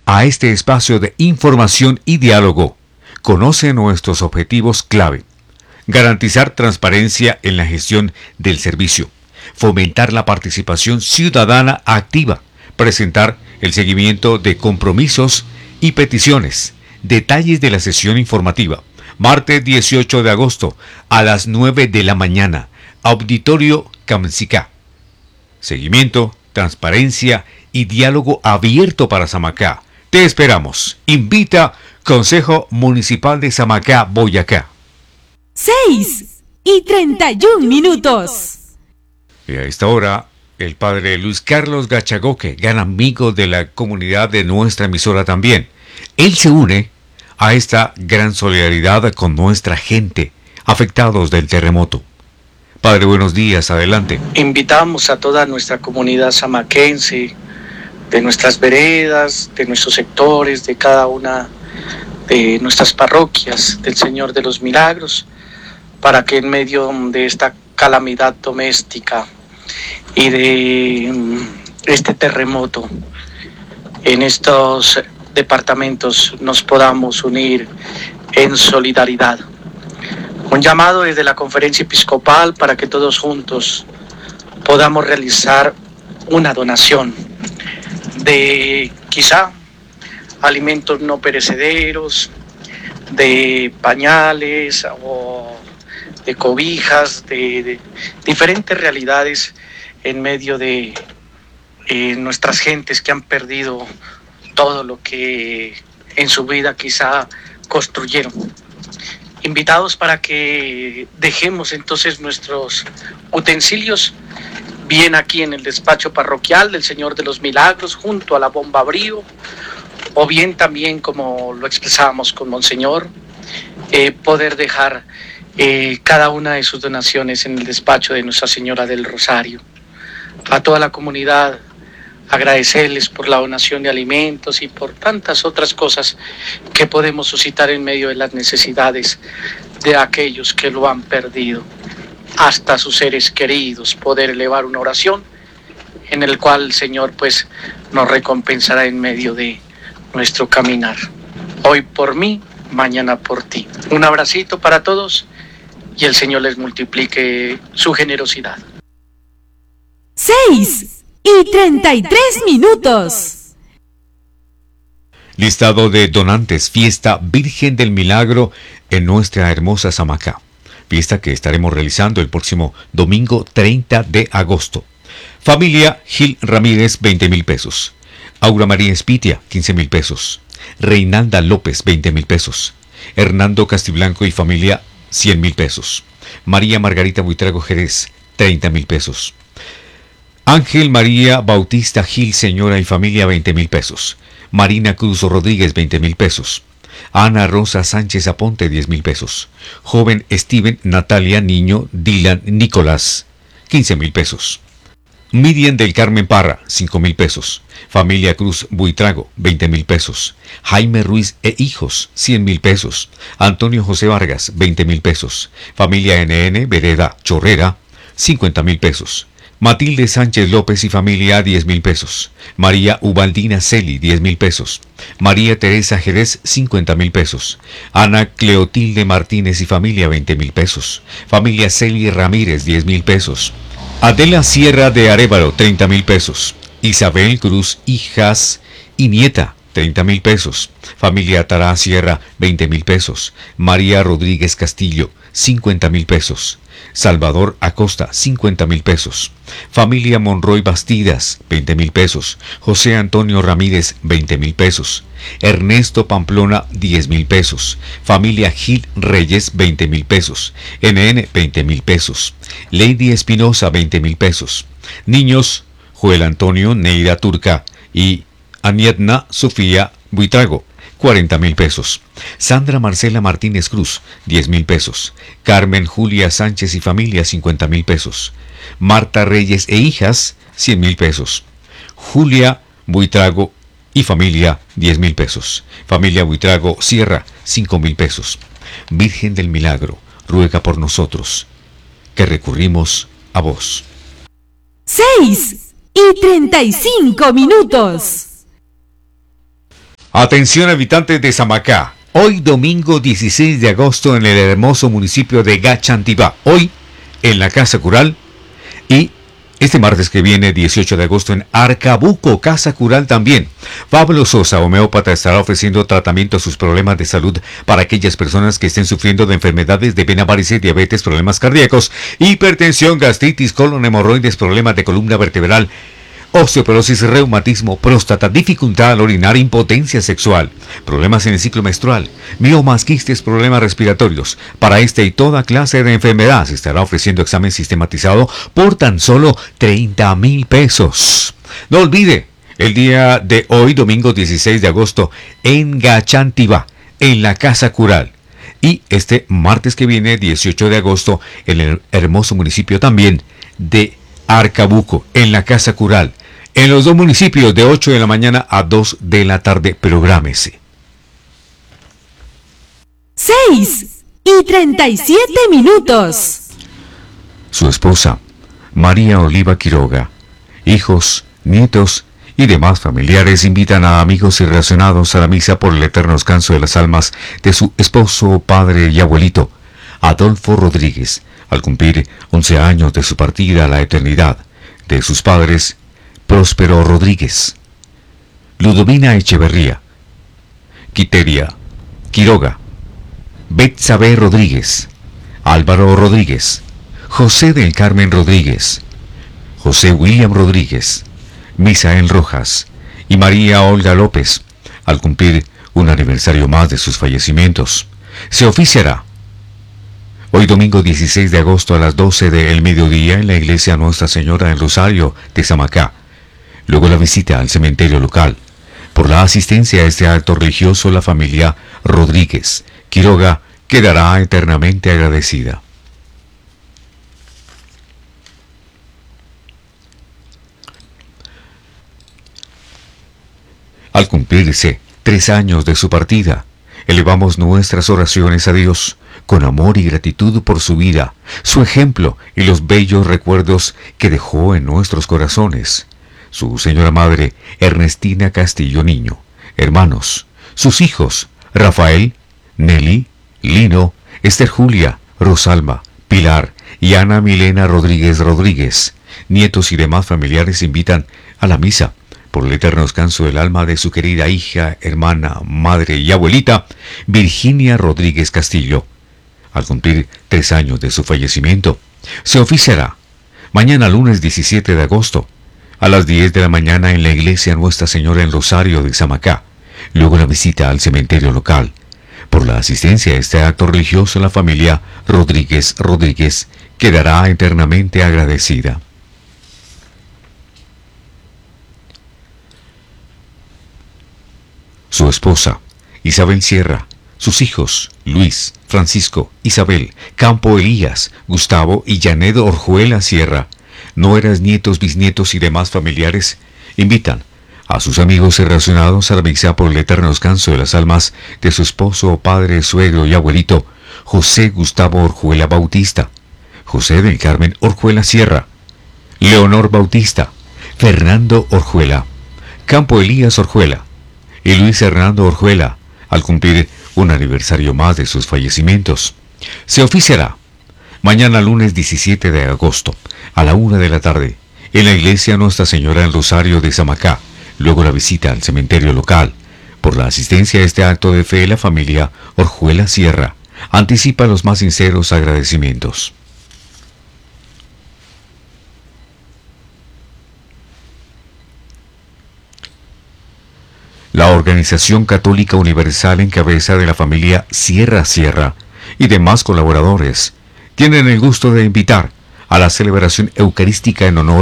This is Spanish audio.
a este espacio de información y diálogo. Conoce nuestros objetivos clave. Garantizar transparencia en la gestión del servicio. Fomentar la participación ciudadana activa. Presentar el seguimiento de compromisos y peticiones. Detalles de la sesión informativa. Martes 18 de agosto a las 9 de la mañana. Auditorio Camsicá. Seguimiento, transparencia y diálogo abierto para Samacá. Te esperamos. Invita Consejo Municipal de Samacá, Boyacá. 6:31. Y a esta hora, el padre Luis Carlos Gachagoque, gran amigo de la comunidad de nuestra emisora también. Él se une a esta gran solidaridad con nuestra gente, afectados del terremoto. Padre, buenos días, adelante. Invitamos a toda nuestra comunidad samaquense, de nuestras veredas, de nuestros sectores, de cada una de nuestras parroquias del Señor de los Milagros, para que en medio de esta calamidad doméstica y de este terremoto, en estos departamentos nos podamos unir en solidaridad. Un llamado desde la Conferencia Episcopal para que todos juntos podamos realizar una donación de quizá alimentos no perecederos, de pañales o de cobijas, de diferentes realidades en medio de nuestras gentes que han perdido todo lo que en su vida quizá construyeron. Invitados para que dejemos entonces nuestros utensilios bien aquí en el despacho parroquial del Señor de los Milagros, junto a la bomba Brío, o bien también, como lo expresábamos con Monseñor, poder dejar cada una de sus donaciones en el despacho de Nuestra Señora del Rosario. A toda la comunidad, agradecerles por la donación de alimentos y por tantas otras cosas que podemos suscitar en medio de las necesidades de aquellos que lo han perdido, hasta sus seres queridos, poder elevar una oración en el cual el Señor pues nos recompensará en medio de nuestro caminar. Hoy por mí, mañana por ti. Un abracito para todos y el Señor les multiplique su generosidad. 6:33. Listado de donantes, fiesta Virgen del Milagro en nuestra hermosa Samacá. Fiesta que estaremos realizando el próximo domingo 30 de agosto. Familia Gil Ramírez, 20,000 pesos. Aura María Espitia, 15,000 pesos. Reinalda López, 20,000 pesos. Hernando Castiblanco y familia, 100,000 pesos. María Margarita Buitrago Jerez, 30,000 pesos. Ángel María Bautista Gil, señora y familia, 20,000 pesos. Marina Cruz Rodríguez, 20,000 pesos. Ana Rosa Sánchez Aponte, 10,000 pesos. Joven Steven Natalia Niño Dylan Nicolás, 15,000 pesos. Miriam del Carmen Parra, 5,000 pesos. Familia Cruz Buitrago, 20,000 pesos. Jaime Ruiz e hijos, 100,000 pesos. Antonio José Vargas, 20,000 pesos. Familia NN Vereda Chorrera, 50,000 pesos. Matilde Sánchez López y familia, 10,000 pesos. María Ubaldina Celi, 10,000 pesos. María Teresa Jerez, 50,000 pesos. Ana Cleotilde Martínez y familia, 20,000 pesos. Familia Celi Ramírez, 10,000 pesos. Adela Sierra de Arévalo, 30,000 pesos. Isabel Cruz, hijas y nieta, 30,000 pesos. Familia Tará Sierra, 20,000 pesos. María Rodríguez Castillo, 50,000 pesos. Salvador Acosta, 50,000 pesos. Familia Monroy Bastidas, 20,000 pesos. José Antonio Ramírez, 20,000 pesos. Ernesto Pamplona, 10,000 pesos. Familia Gil Reyes, 20,000 pesos. NN, 20,000 pesos. Lady Espinosa, 20,000 pesos. Niños, Joel Antonio Neira Turca y Anietna Sofía Buitrago, 40,000 pesos. Sandra Marcela Martínez Cruz, 10,000 pesos. Carmen Julia Sánchez y familia, 50,000 pesos. Marta Reyes e hijas, 100,000 pesos. Julia Buitrago y familia, 10,000 pesos. Familia Buitrago Sierra, 5,000 pesos. Virgen del Milagro, ruega por nosotros, que recurrimos a vos. 6:35. Atención habitantes de Samacá. Hoy domingo 16 de agosto en el hermoso municipio de Gachantibá. Hoy en la Casa Cural. Y este martes que viene, 18 de agosto, en Arcabuco, Casa Cural también. Pablo Sosa, homeópata, estará ofreciendo tratamiento a sus problemas de salud para aquellas personas que estén sufriendo de enfermedades de vena, varices, diabetes, problemas cardíacos, hipertensión, gastritis, colon, hemorroides, problemas de columna vertebral, osteoporosis, reumatismo, próstata, dificultad al orinar, impotencia sexual, problemas en el ciclo menstrual, miomas, quistes, problemas respiratorios. Para esta y toda clase de enfermedad se estará ofreciendo examen sistematizado por tan solo 30,000 pesos. No olvide, el día de hoy, domingo 16 de agosto, en Gachantibá, en la Casa Cural. Y este martes que viene, 18 de agosto, en el hermoso municipio también de Arcabuco, en la Casa Cural. En los dos municipios, de 8 de la mañana a 2 de la tarde, prográmese. 6:37. Su esposa, María Oliva Quiroga, hijos, nietos y demás familiares invitan a amigos y relacionados a la misa por el eterno descanso de las almas de su esposo, padre y abuelito, Adolfo Rodríguez, al cumplir 11 años de su partida a la eternidad, de sus padres, Próspero Rodríguez, Ludovina Echeverría, Quiteria Quiroga, Betsabe Rodríguez, Álvaro Rodríguez, José del Carmen Rodríguez, José William Rodríguez, Misael Rojas y María Olga López, al cumplir un aniversario más de sus fallecimientos. Se oficiará hoy domingo 16 de agosto a las 12 del mediodía en la iglesia Nuestra Señora del Rosario de Samacá. Luego la visita al cementerio local. Por la asistencia a este acto religioso, la familia Rodríguez Quiroga quedará eternamente agradecida. Al cumplirse 3 años de su partida, elevamos nuestras oraciones a Dios con amor y gratitud por su vida, su ejemplo y los bellos recuerdos que dejó en nuestros corazones. Su señora madre, Ernestina Castillo Niño, hermanos, sus hijos, Rafael, Nelly, Lino, Esther Julia, Rosalba, Pilar y Ana Milena Rodríguez Rodríguez, nietos y demás familiares invitan a la misa por el eterno descanso del alma de su querida hija, hermana, madre y abuelita, Virginia Rodríguez Castillo. Al cumplir 3 años de su fallecimiento, se oficiará mañana lunes 17 de agosto, a las 10 de la mañana en la iglesia Nuestra Señora en Rosario de Samacá, luego la visita al cementerio local. Por la asistencia a este acto religioso, la familia Rodríguez quedará eternamente agradecida. Su esposa, Isabel Sierra, sus hijos, Luis, Francisco, Isabel, Campo Elías, Gustavo y Janet Orjuela Sierra, nueras, nietos, bisnietos y demás familiares, invitan a sus amigos y relacionados a la misa por el eterno descanso de las almas de su esposo, padre, suegro y abuelito, José Gustavo Orjuela Bautista, José del Carmen Orjuela Sierra, Leonor Bautista, Fernando Orjuela, Campo Elías Orjuela y Luis Hernando Orjuela, al cumplir un aniversario más de sus fallecimientos. Se oficiará mañana lunes 17 de agosto a la 1 de la tarde en la iglesia Nuestra Señora del Rosario de Samacá, luego la visita al cementerio local. Por la asistencia a este acto de fe, la familia Orjuela Sierra anticipa los más sinceros agradecimientos. La Organización Católica Universal, en cabeza de la familia Sierra y demás colaboradores, tienen el gusto de invitar a la celebración eucarística en honor